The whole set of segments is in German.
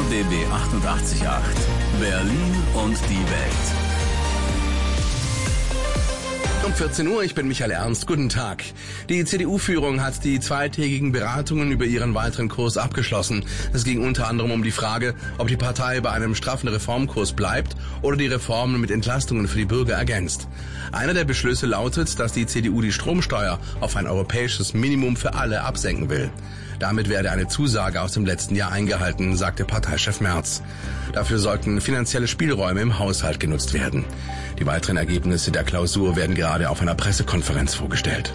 RBB 88.8 Berlin und die Welt. Um 14 Uhr, ich bin Michael Ernst. Guten Tag. Die CDU-Führung hat die zweitägigen Beratungen über ihren weiteren Kurs abgeschlossen. Es ging unter anderem um die Frage, ob die Partei bei einem straffen Reformkurs bleibt oder die Reformen mit Entlastungen für die Bürger ergänzt. Einer der Beschlüsse lautet, dass die CDU die Stromsteuer auf ein europäisches Minimum für alle absenken will. Damit werde eine Zusage aus dem letzten Jahr eingehalten, sagte Parteichef Merz. Dafür sollten finanzielle Spielräume im Haushalt genutzt werden. Die weiteren Ergebnisse der Klausur werden gerade auf einer Pressekonferenz vorgestellt.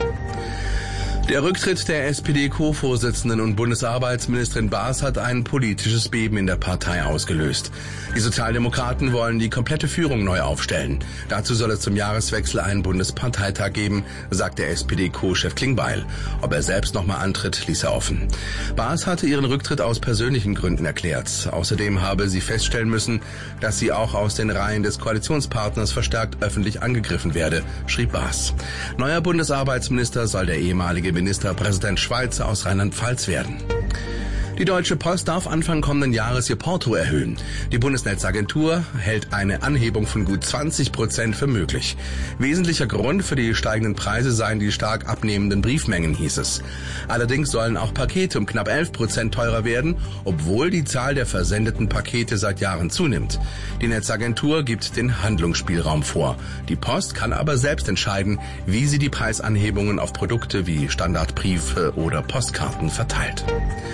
Der Rücktritt der SPD-Co-Vorsitzenden und Bundesarbeitsministerin Baas hat ein politisches Beben in der Partei ausgelöst. Die Sozialdemokraten wollen die komplette Führung neu aufstellen. Dazu soll es zum Jahreswechsel einen Bundesparteitag geben, sagt der SPD-Co-Chef Klingbeil. Ob er selbst nochmal antritt, ließ er offen. Baas hatte ihren Rücktritt aus persönlichen Gründen erklärt. Außerdem habe sie feststellen müssen, dass sie auch aus den Reihen des Koalitionspartners verstärkt öffentlich angegriffen werde, schrieb Baas. Neuer Bundesarbeitsminister soll der ehemalige Ministerpräsident Schweizer aus Rheinland-Pfalz werden. Die Deutsche Post darf Anfang kommenden Jahres ihr Porto erhöhen. Die Bundesnetzagentur hält eine Anhebung von gut 20% für möglich. Wesentlicher Grund für die steigenden Preise seien die stark abnehmenden Briefmengen, hieß es. Allerdings sollen auch Pakete um knapp 11% teurer werden, obwohl die Zahl der versendeten Pakete seit Jahren zunimmt. Die Netzagentur gibt den Handlungsspielraum vor. Die Post kann aber selbst entscheiden, wie sie die Preisanhebungen auf Produkte wie Standardbriefe oder Postkarten verteilt.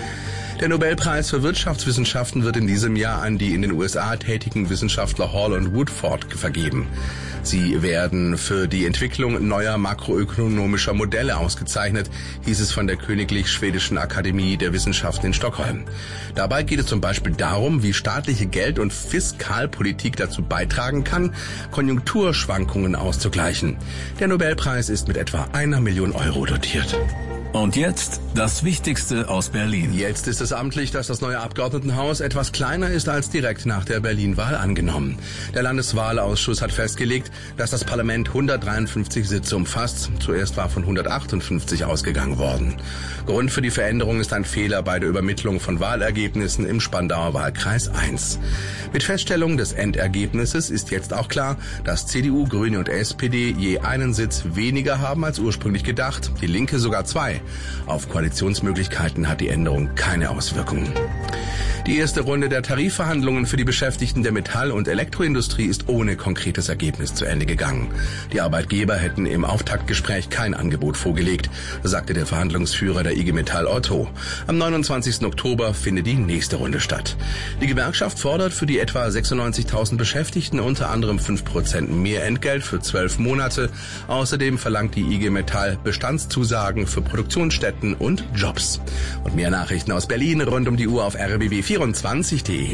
Der Nobelpreis für Wirtschaftswissenschaften wird in diesem Jahr an die in den USA tätigen Wissenschaftler Hall und Woodford vergeben. Sie werden für die Entwicklung neuer makroökonomischer Modelle ausgezeichnet, hieß es von der Königlich Schwedischen Akademie der Wissenschaften in Stockholm. Dabei geht es zum Beispiel darum, wie staatliche Geld- und Fiskalpolitik dazu beitragen kann, Konjunkturschwankungen auszugleichen. Der Nobelpreis ist mit etwa 1 Million Euro dotiert. Und jetzt das Wichtigste aus Berlin. Jetzt ist es amtlich, dass das neue Abgeordnetenhaus etwas kleiner ist als direkt nach der Berlin-Wahl angenommen. Der Landeswahlausschuss hat festgelegt, dass das Parlament 153 Sitze umfasst. Zuerst war von 158 ausgegangen worden. Grund für die Veränderung ist ein Fehler bei der Übermittlung von Wahlergebnissen im Spandauer Wahlkreis 1. Mit Feststellung des Endergebnisses ist jetzt auch klar, dass CDU, Grüne und SPD je einen Sitz weniger haben als ursprünglich gedacht, die Linke sogar 2. Auf Koalitionsmöglichkeiten hat die Änderung keine Auswirkungen. Die erste Runde der Tarifverhandlungen für die Beschäftigten der Metall- und Elektroindustrie ist ohne konkretes Ergebnis zu Ende gegangen. Die Arbeitgeber hätten im Auftaktgespräch kein Angebot vorgelegt, sagte der Verhandlungsführer der IG Metall Otto. Am 29. Oktober findet die nächste Runde statt. Die Gewerkschaft fordert für die etwa 96.000 Beschäftigten unter anderem 5% mehr Entgelt für 12 Monate. Außerdem verlangt die IG Metall Bestandszusagen für Produktionsstätten und Jobs. Und mehr Nachrichten aus Berlin rund um die Uhr auf rbb24.de.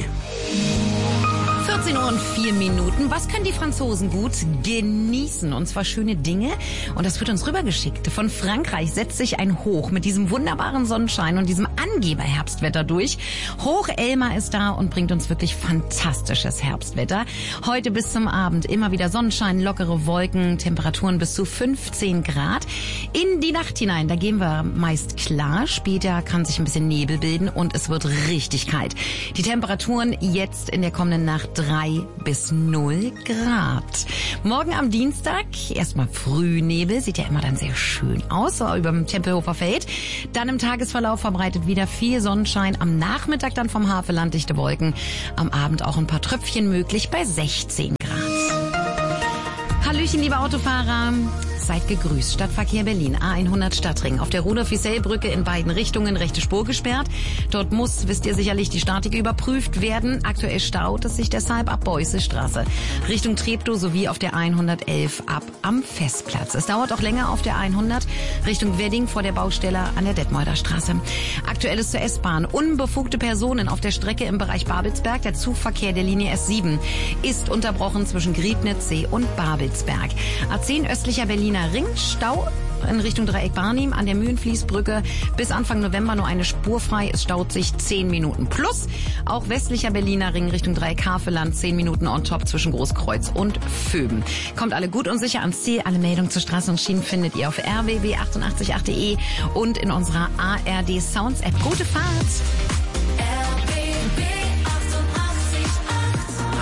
14 Uhr und 4 Minuten. Was können die Franzosen gut genießen? Und zwar schöne Dinge. Und das wird uns rübergeschickt. Von Frankreich setzt sich ein Hoch mit diesem wunderbaren Sonnenschein und diesem Angeberherbstwetter durch. Hoch Elmar ist da und bringt uns wirklich fantastisches Herbstwetter. Heute bis zum Abend immer wieder Sonnenschein, lockere Wolken, Temperaturen bis zu 15 Grad. In die Nacht hinein, da gehen wir meist klar. Später kann sich ein bisschen Nebel bilden und es wird richtig kalt. Die Temperaturen jetzt in der kommenden Nacht 3 bis 0 Grad. Morgen am Dienstag erstmal Frühnebel, sieht ja immer dann sehr schön aus, so über dem Tempelhofer Feld. Dann im Tagesverlauf verbreitet wieder viel Sonnenschein. Am Nachmittag dann vom Havelland dichte Wolken. Am Abend auch ein paar Tröpfchen möglich bei 16 Grad. Hallöchen, liebe Autofahrer. Seid gegrüßt. Stadtverkehr Berlin, A100 Stadtring. Auf der Rudolf-Isell-Brücke in beiden Richtungen rechte Spur gesperrt. Dort muss, wisst ihr sicherlich, die Statik überprüft werden. Aktuell staut es sich deshalb ab Beußestraße Richtung Treptow sowie auf der 111 ab am Festplatz. Es dauert auch länger auf der 100 Richtung Wedding vor der Baustelle an der Detmolder Straße. Aktuelles zur S-Bahn. Unbefugte Personen auf der Strecke im Bereich Babelsberg. Der Zugverkehr der Linie S7 ist unterbrochen zwischen Griebnitzsee und Babelsberg. A10 östlicher Berliner Ring, Stau in Richtung Dreieck Barnim an der Mühlenfließbrücke bis Anfang November nur eine Spur frei. Es staut sich 10 Minuten plus. Auch westlicher Berliner Ring Richtung Dreieck Havelland 10 Minuten on top zwischen Großkreuz und Vöben. Kommt alle gut und sicher ans Ziel. Alle Meldungen zu Straßen und Schienen findet ihr auf rbb888.de und in unserer ARD Sounds App. Gute Fahrt! RBB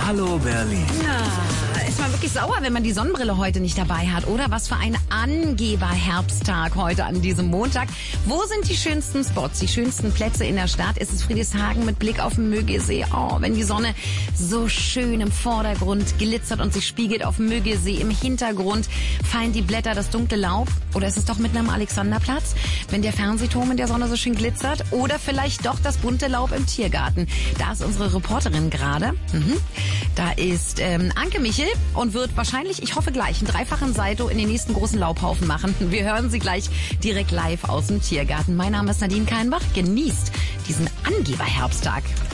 Hallo Berlin. Ja, ist man wirklich sauer, wenn man die Sonnenbrille heute nicht dabei hat, oder? Was für ein Angeber-Herbsttag heute an diesem Montag. Wo sind die schönsten Spots, die schönsten Plätze in der Stadt? Ist es Friedrichshagen mit Blick auf den Müggesee? Oh, wenn die Sonne so schön im Vordergrund glitzert und sich spiegelt auf dem Müggesee. Im Hintergrund fallen die Blätter, das dunkle Laub. Oder ist es doch mitten am Alexanderplatz, wenn der Fernsehturm in der Sonne so schön glitzert? Oder vielleicht doch das bunte Laub im Tiergarten. Da ist unsere Reporterin gerade. Da ist Anke Michel und wird wahrscheinlich, ich hoffe gleich, einen dreifachen Salto in den nächsten großen Laubhaufen machen. Wir hören sie gleich direkt live aus dem Tiergarten. Mein Name ist Nadine Keinbach. Genießt diesen Angeber-Herbsttag.